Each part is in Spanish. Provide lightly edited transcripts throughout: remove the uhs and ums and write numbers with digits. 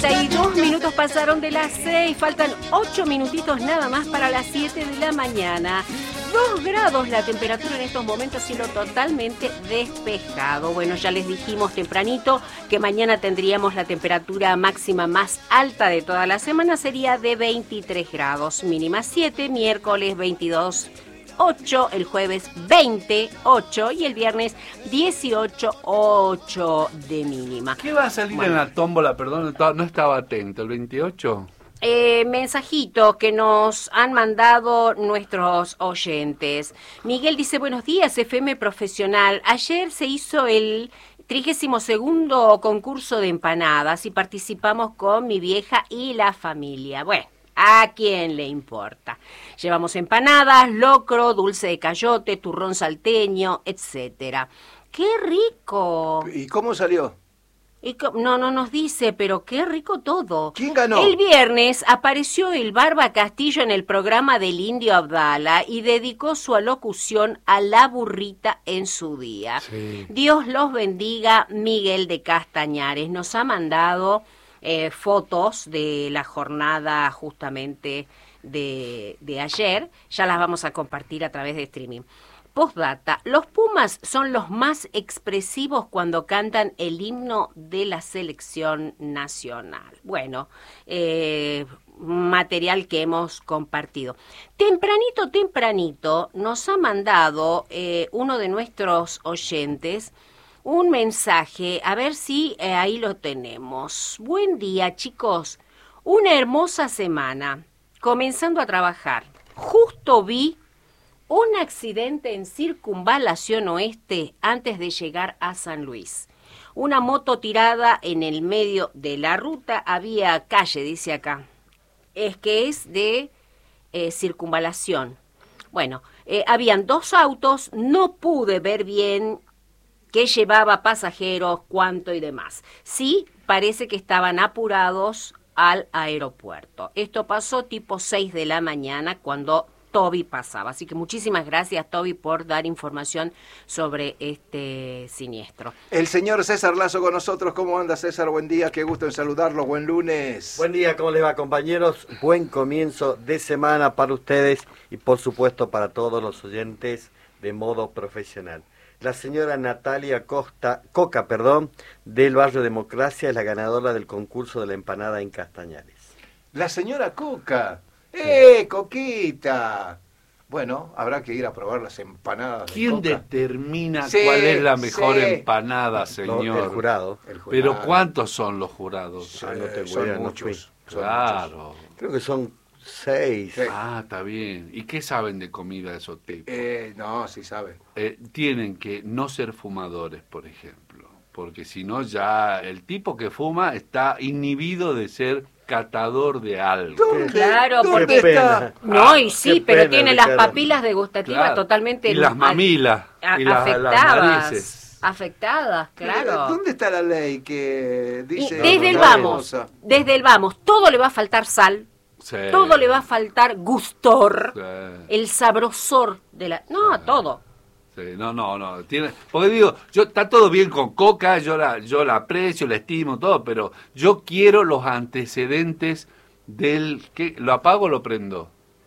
32 minutos pasaron de las 6, faltan 8 minutitos nada más para las 7 de la mañana. 2 grados la temperatura en estos momentos, cielo totalmente despejado. Bueno, ya les dijimos tempranito que mañana tendríamos la temperatura máxima más alta de toda la semana, sería de 23 grados, mínima 7, miércoles 22, 8, el jueves 28 y el viernes 18, 8 de mínima. ¿Qué va a salir en la tómbola? Perdón, no estaba atento. ¿El 28? Mensajito que nos han mandado nuestros oyentes. Miguel dice, buenos días, FM Profesional. Ayer se hizo el 32º concurso de empanadas y participamos con mi vieja y la familia. Bueno, ¿a quién le importa? Llevamos empanadas, locro, dulce de cayote, turrón salteño, etcétera. ¡Qué rico! ¿Y cómo salió? No nos dice, pero qué rico todo. ¿Quién ganó? El viernes apareció el Barba Castillo en el programa del Indio Abdala y dedicó su alocución a la burrita en su día. Sí. Dios los bendiga, Miguel de Castañares. Nos ha mandado fotos de la jornada justamente de ayer. Ya las vamos a compartir a través de streaming. Postdata, los Pumas son los más expresivos cuando cantan el himno de la selección nacional. Bueno, material que hemos compartido. Tempranito nos ha mandado uno de nuestros oyentes un mensaje, a ver si ahí lo tenemos. Buen día, chicos. Una hermosa semana, comenzando a trabajar. Justo vi un accidente en Circunvalación Oeste antes de llegar a San Luis. Una moto tirada en el medio de la ruta, había calle, dice acá. Es que es de Circunvalación. Bueno, habían 2 autos, no pude ver bien qué llevaba pasajeros, cuánto y demás. Sí, parece que estaban apurados al aeropuerto. Esto pasó tipo 6 de la mañana cuando Toby pasaba. Así que muchísimas gracias, Toby, por dar información sobre este siniestro. El señor César Lazo con nosotros. ¿Cómo anda, César? Buen día, qué gusto en saludarlo. Buen lunes. Buen día, ¿cómo les va, compañeros? Buen comienzo de semana para ustedes y, por supuesto, para todos los oyentes de modo profesional. La señora Natalia Coca, del barrio Democracia, es la ganadora del concurso de la empanada en Castañares. La señora Coca. Coquita! Bueno, habrá que ir a probar las empanadas. ¿Quién de Coca determina cuál es la mejor empanada, señor? El jurado. ¿Pero cuántos son los jurados? Son muchos. Claro. Creo que son 6. Ah, está bien. ¿Y qué saben de comida de esos tipos? No, sí saben. Tienen que no ser fumadores, por ejemplo. Porque si no, ya el tipo que fuma está inhibido de ser catador de algo. Claro, porque está. No, y sí, pero pena, tiene Ricardo. las papilas degustativas Claro. totalmente Y las mamilas. Y las narices. Afectadas, claro. ¿Dónde está la ley que dice? Desde el vamos, todo le va a faltar sal, Sí. todo le va a faltar gustor, Sí. el sabrosor de la... No, todo. Sí, no. Porque digo, está todo bien con Coca, yo la aprecio, la estimo, todo, pero yo quiero los antecedentes del... ¿Qué? ¿Lo apago o lo prendo?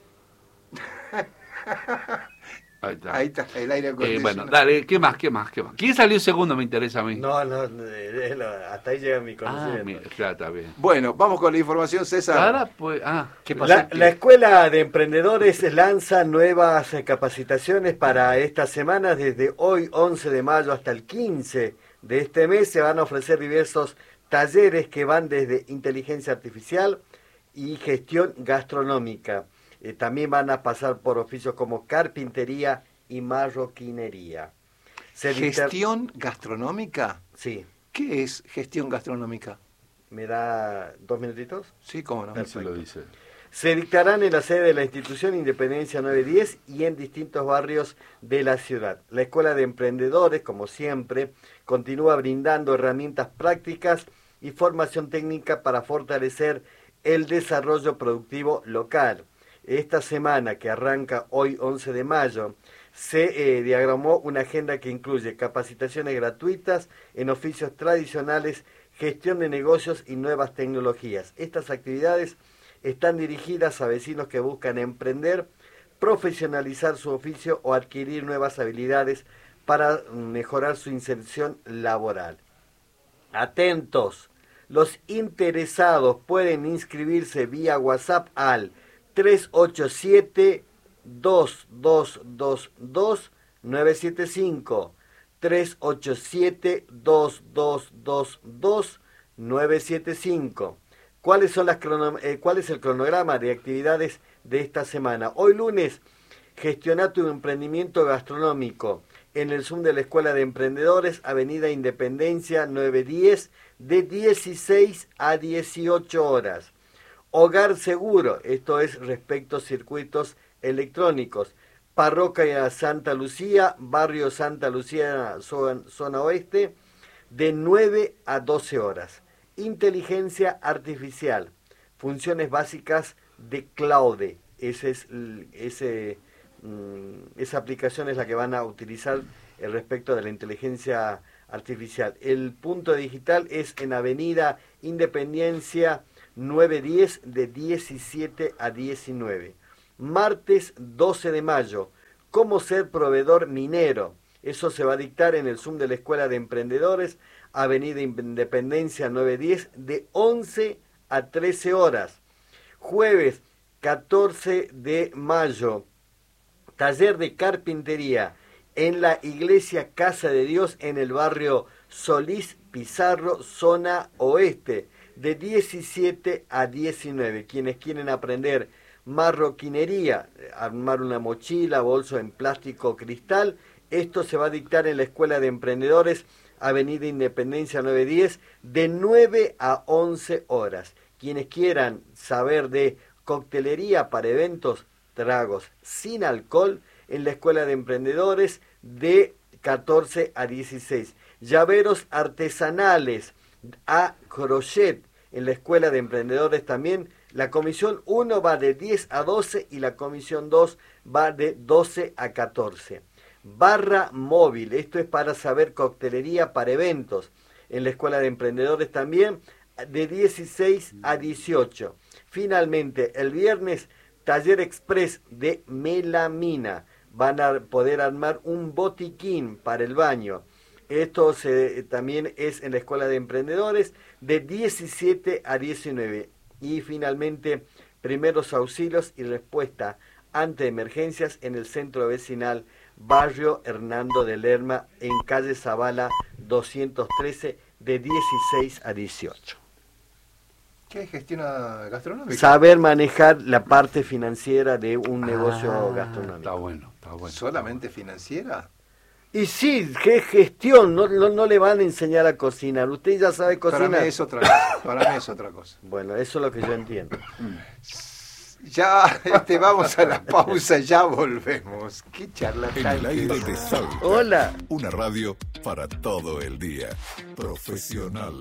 Ahí está, el aire acondicionado. Bueno, dale, ¿qué más? ¿Quién salió segundo? Me interesa a mí. No, hasta ahí llega mi conocimiento. Claro, está bien. Bueno, vamos con la información, César. Ahora, pues, ¿Qué pasa? La Escuela de Emprendedores lanza nuevas capacitaciones para esta semana. Desde hoy, 11 de mayo, hasta el 15 de este mes, se van a ofrecer diversos talleres que van desde inteligencia artificial y gestión gastronómica. También van a pasar por oficios como carpintería y marroquinería. ¿Gestión gastronómica? Sí. ¿Qué es gestión gastronómica? ¿Me da 2 minutitos? Sí, cómo no. Eso lo dice. Se dictarán en la sede de la institución Independencia 910 y en distintos barrios de la ciudad. La Escuela de Emprendedores, como siempre, continúa brindando herramientas prácticas y formación técnica para fortalecer el desarrollo productivo local. Esta semana, que arranca hoy 11 de mayo, se diagramó una agenda que incluye capacitaciones gratuitas en oficios tradicionales, gestión de negocios y nuevas tecnologías. Estas actividades están dirigidas a vecinos que buscan emprender, profesionalizar su oficio o adquirir nuevas habilidades para mejorar su inserción laboral. Atentos, los interesados pueden inscribirse vía WhatsApp al 387-2222-975, 387-2222-975. ¿Cuál es el cronograma de actividades de esta semana? Hoy lunes, gestiona tu emprendimiento gastronómico en el Zoom de la Escuela de Emprendedores, Avenida Independencia 910, de 16 a 18 horas. Hogar Seguro, esto es respecto a circuitos electrónicos. Parroquia Santa Lucía, Barrio Santa Lucía, zona oeste, de 9 a 12 horas. Inteligencia artificial, funciones básicas de Claude. Esa aplicación es la que van a utilizar respecto de la inteligencia artificial. El punto digital es en Avenida Independencia 910, de 17 a 19. Martes 12 de mayo, ¿cómo ser proveedor minero? Eso se va a dictar en el Zoom de la Escuela de Emprendedores, Avenida Independencia 910, de 11 a 13 horas. Jueves 14 de mayo, taller de carpintería en la Iglesia Casa de Dios en el barrio Solís Pizarro, zona oeste, de 17 a 19. Quienes quieren aprender marroquinería, armar una mochila, bolso en plástico cristal, esto se va a dictar en la Escuela de Emprendedores, Avenida Independencia 910, de 9 a 11 horas. Quienes quieran saber de coctelería para eventos, tragos sin alcohol, en la Escuela de Emprendedores, de 14 a 16. Llaveros artesanales a crochet, en la Escuela de Emprendedores también. La comisión 1 va de 10 a 12 y la comisión 2 va de 12 a 14. Barra móvil, esto es para saber coctelería para eventos, en la Escuela de Emprendedores también, de 16 a 18. Finalmente, el viernes, taller express de melamina. Van a poder armar un botiquín para el baño. Esto también es en la Escuela de Emprendedores, de 17 a 19. Y finalmente, primeros auxilios y respuesta ante emergencias en el centro vecinal Barrio Hernando de Lerma, en calle Zavala 213, de 16 a 18. ¿Qué gestiona gastronómica? Saber manejar la parte financiera de un negocio gastronómico. Está bueno, está bueno. ¿Solamente financiera? Y sí, qué gestión, no le van a enseñar a cocinar. Usted ya sabe cocinar. Para mí es otra cosa. Para mí es otra cosa. Bueno, eso es lo que yo entiendo. Ya vamos a la pausa, ya volvemos. Qué charla En tan el aire de Salta. Hola. Una radio para todo el día. Profesional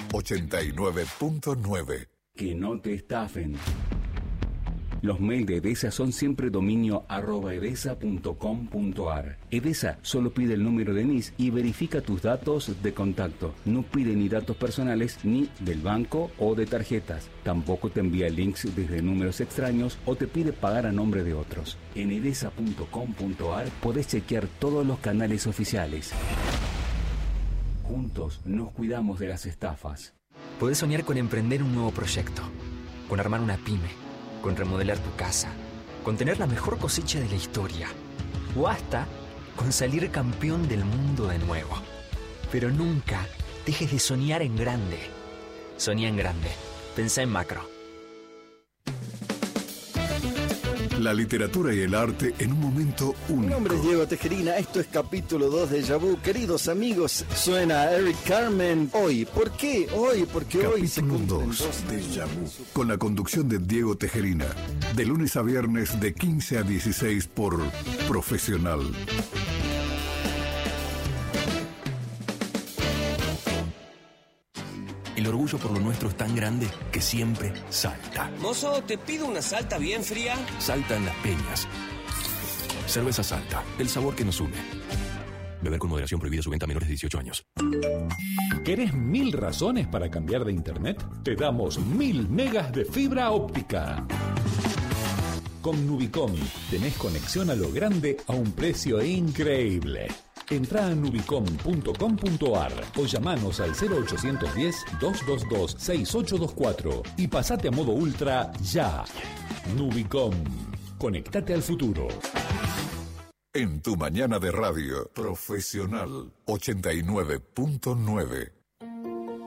89.9. Que no te estafen. Los mails de Edesa son siempre dominio@edesa.com.ar. Edesa solo pide el número de NIS y verifica tus datos de contacto. No pide ni datos personales ni del banco o de tarjetas. Tampoco te envía links desde números extraños o te pide pagar a nombre de otros. En edesa.com.ar podés chequear todos los canales oficiales. Juntos nos cuidamos de las estafas. Podés soñar con emprender un nuevo proyecto, con armar una pyme, con remodelar tu casa, con tener la mejor cosecha de la historia, o hasta con salir campeón del mundo de nuevo. Pero nunca dejes de soñar en grande. Soñá en grande. Pensá en macro. La literatura y el arte en un momento único. Mi nombre es Diego Tejerina, esto es capítulo 2 de Déjà Vu. Queridos amigos, suena Eric Carmen hoy. ¿Por qué? Hoy, porque hoy se Capítulo cumplen 2 de Déjà Vu, con la conducción de Diego Tejerina, de lunes a viernes de 15 a 16 por Profesional. El orgullo por lo nuestro es tan grande que siempre salta. Mozo, te pido una salta bien fría. Salta en Las Peñas. Cerveza Salta, el sabor que nos une. Beber con moderación, prohibida su venta a menores de 18 años. ¿Querés 1000 razones para cambiar de internet? Te damos 1000 megas de fibra óptica. Con Nubicom tenés conexión a lo grande a un precio increíble. Entrá a nubicom.com.ar o llamanos al 0810-222-6824 y pasate a modo ultra ya. Nubicom. Conectate al futuro. En tu mañana de radio, Profesional 89.9.